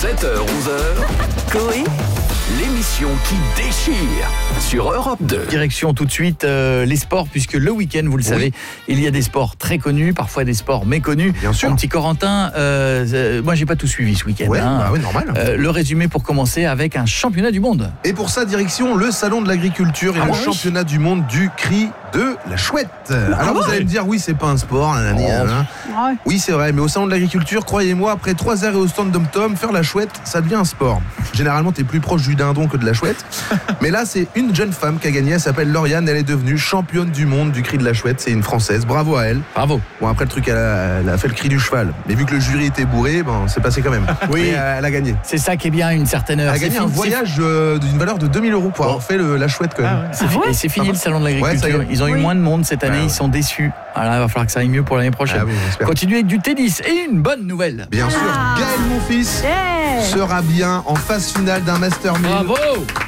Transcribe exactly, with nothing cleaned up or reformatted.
sept heures onze heures, Coé, l'émission qui déchire sur Europe deux. Direction tout de suite euh, les sports, puisque le week-end, vous le Oui. savez, il y a des sports très connus, parfois des sports méconnus. Bien sûr. Mon petit Corentin, euh, euh, moi j'ai pas tout suivi ce week-end. Ouais, hein. bah oui, normal. Euh, le résumé pour commencer avec un championnat du monde. Et pour ça, direction le salon de l'agriculture et Ah le oui. championnat du monde du cri de la chouette. Alors vous allez me dire, oui, c'est pas un sport. nanani, Oh. nanana. Oui, c'est vrai, mais au salon de l'agriculture, croyez-moi, après trois arrêts au stand d'Om-Tom, faire la chouette, ça devient un sport. Généralement, t'es plus proche du dindon que de la chouette. Mais là, c'est une jeune femme qui a gagné. Elle s'appelle Lauriane. Elle est devenue championne du monde du cri de la chouette. C'est une Française. Bravo à elle. Bravo. Bon, après le truc, elle a, elle a fait le cri du cheval. Mais vu que le jury était bourré, bon, c'est passé quand même. Oui. Mais, euh, elle a gagné. C'est ça qui est bien, une certaine heure. Elle a gagné C'est un fini- voyage euh, d'une valeur de deux mille euros pour avoir fait le- la chouette quand même. C'est, fi- et c'est fini le salon de Ouais, ça l'agriculture. y est. Ils ont eu Oui. moins de monde cette année, Ouais, ouais. ils sont déçus. Alors, il va falloir que ça aille mieux pour l'année prochaine. Ah oui, j'espère. Continuez avec du tennis et une bonne nouvelle. Bien sûr, Ah. Gaël Monfils yeah. sera bien en phase finale d'un Master mille. Bravo.